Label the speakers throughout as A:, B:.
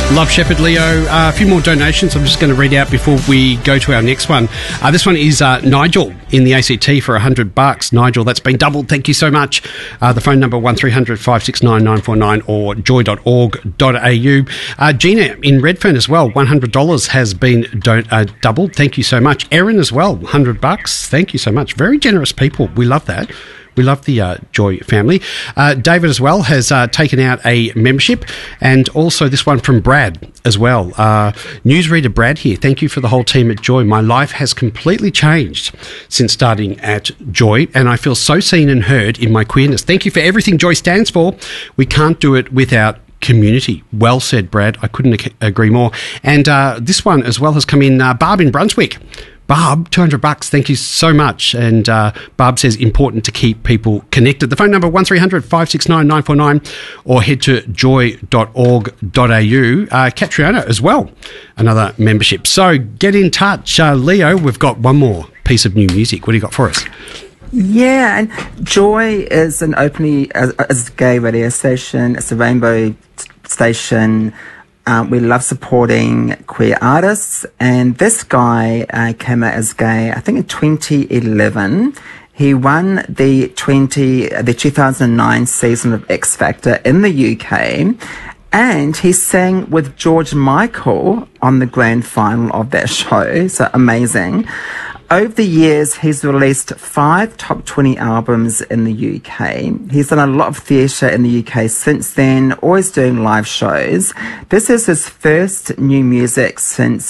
A: Love Shepherd, Leo. A few more donations I'm just going to read out before we go to our next one. This one is Nigel in the ACT for $100. Nigel, that's been doubled. Thank you so much. The phone number 1300 569 949 or joy.org.au. Gina in Redfern as well, $100 has been doubled. Thank you so much. Erin as well, $100. Thank you so much. Very generous people. We love that. We love the Joy family. David as well has taken out a membership, and also this one from Brad as well. Newsreader Brad here. Thank you for the whole team at Joy. My life has completely changed since starting at Joy, and I feel so seen and heard in my queerness. Thank you for everything Joy stands for. We can't do it without community. Well said, Brad. I couldn't agree more. And this one as well has come in, Barb in Brunswick. Barb, $200. Thank you so much. And Barb says important to keep people connected. The phone number 1300 569 949 or head to joy.org.au. Catriona as well, another membership. So get in touch. Leo, we've got one more piece of new music. What do you got for us?
B: Yeah, and Joy is an openly as a gay radio station. It's a rainbow station. We love supporting queer artists, and this guy came out as gay, I think in 2011. He won the 2009 season of X Factor in the UK, and he sang with George Michael on the grand final of that show, so amazing. Over the years, he's released 5 top 20 albums in the UK. He's done a lot of theatre in the UK since then, always doing live shows. This is his first new music since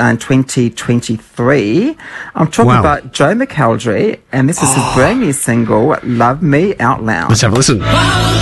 B: 2023. I'm talking about Joe McElderry, and this is his brand new single, Love Me Out Loud.
A: Let's have a listen.